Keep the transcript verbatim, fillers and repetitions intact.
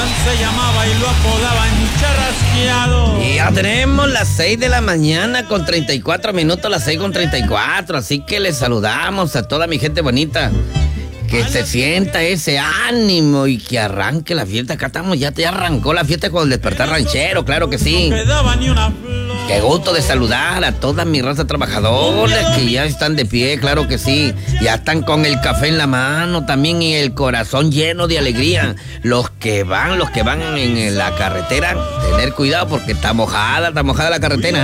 se llamaba y lo apodaban Charrasqueado. Y ya tenemos las seis de la mañana con treinta y cuatro minutos, las seis con treinta y cuatro. Así que les saludamos a toda mi gente bonita. Que se sienta ese ánimo y que arranque la fiesta. Acá estamos, ya te arrancó la fiesta con el despertar ranchero, claro que sí. Qué gusto de saludar a toda mi raza trabajadora que ya están de pie, claro que sí. Ya están con el café en la mano también y el corazón lleno de alegría. Los que van, los que van en la carretera, tener cuidado porque está mojada, está mojada la carretera.